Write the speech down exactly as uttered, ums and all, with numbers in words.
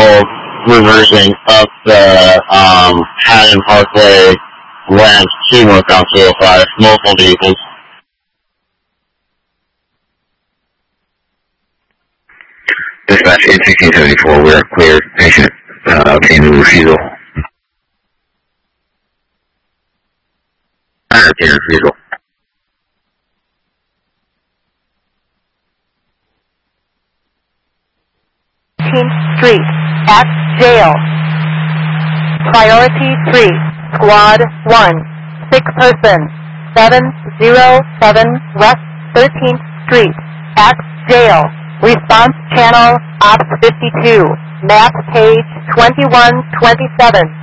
vehicle reversing up the um, Haddon Parkway ramp to northbound two oh five. Multiple vehicles. Dispatch eight sixteen seventy-four, we are clear. Patient uh, obtained a refusal. I obtained a refusal. eighteenth Street, at jail. Priority three, Squad one, sick person, seven zero seven West thirteenth Street, at jail. Response channel, Ops fifty-two, map page twenty-one twenty-seven.